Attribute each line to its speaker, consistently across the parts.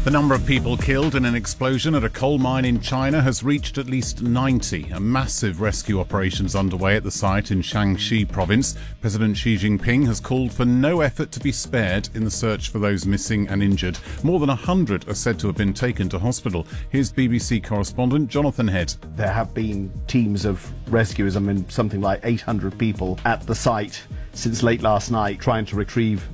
Speaker 1: The number of people killed in an explosion at a coal mine in China has reached at least 90. A massive rescue operation is underway at the site in Shaanxi province. President Xi Jinping has called for no effort to be spared in the search for those missing and injured. More than 100 are said to have been taken to hospital. Here's BBC correspondent Jonathan Head.
Speaker 2: There have been teams of rescuers, something like 800 people at the site since late last night trying to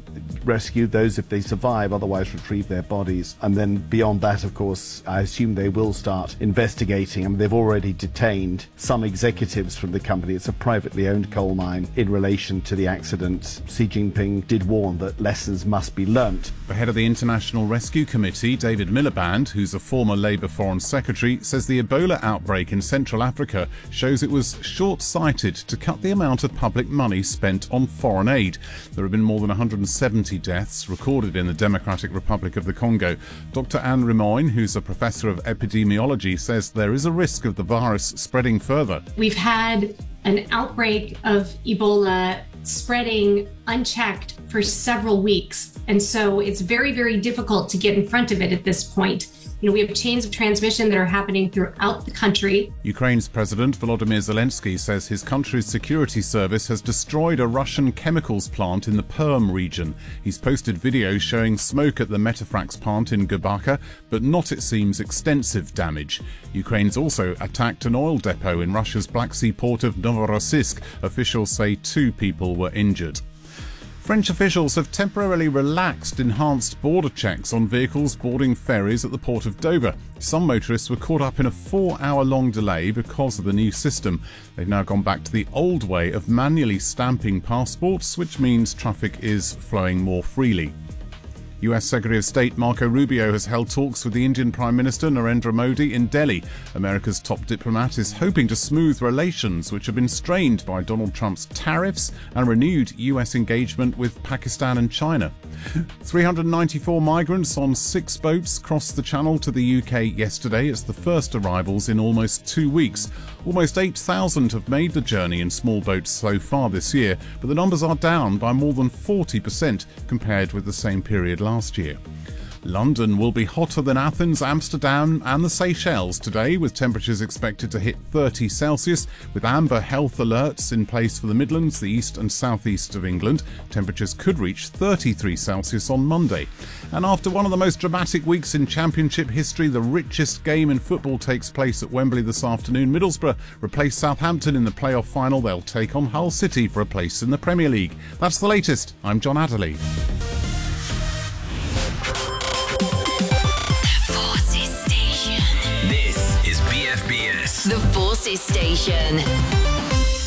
Speaker 2: rescue those if they survive, otherwise retrieve their bodies. And then beyond that, of course, I assume they will start investigating. They've already detained some executives from the company. It's a privately owned coal mine. In relation to the accident, Xi Jinping did warn that lessons must be learnt.
Speaker 1: The head of the International Rescue Committee, David Miliband, who's a former Labour Foreign Secretary, says the Ebola outbreak in Central Africa shows it was short-sighted to cut the amount of public money spent on foreign aid. There have been more than 170 deaths recorded in the Democratic Republic of the Congo. Dr. Anne Rimoin, who's a professor of epidemiology, says there is a risk of the virus spreading further.
Speaker 3: We've had an outbreak of Ebola spreading unchecked for several weeks, and so it's very, very difficult to get in front of it at this point. We have chains of transmission that are happening throughout the country.
Speaker 1: Ukraine's President Volodymyr Zelensky says his country's security service has destroyed a Russian chemicals plant in the Perm region. He's posted videos showing smoke at the Metafrax plant in Gubaka, but not, it seems, extensive damage. Ukraine's also attacked an oil depot in Russia's Black Sea port of Novorossiysk. Officials say 2 people were injured. French officials have temporarily relaxed enhanced border checks on vehicles boarding ferries at the port of Dover. Some motorists were caught up in a 4-hour-long delay because of the new system. They've now gone back to the old way of manually stamping passports, which means traffic is flowing more freely. US Secretary of State Marco Rubio has held talks with the Indian Prime Minister Narendra Modi in Delhi. America's top diplomat is hoping to smooth relations which have been strained by Donald Trump's tariffs and renewed US engagement with Pakistan and China. 394 migrants on 6 boats crossed the Channel to the UK yesterday. It's the first arrivals in almost 2 weeks. Almost 8,000 have made the journey in small boats so far this year, but the numbers are down by more than 40% compared with the same period last year. London will be hotter than Athens, Amsterdam and the Seychelles today, with temperatures expected to hit 30 Celsius, with amber health alerts in place for the Midlands, the east and southeast of England. Temperatures could reach 33 Celsius on Monday. And after one of the most dramatic weeks in Championship history, the richest game in football takes place at Wembley this afternoon. Middlesbrough replace Southampton in the playoff final. They'll take on Hull City for a place in the Premier League. That's the latest. I'm John Adderley.
Speaker 4: The Forces Station.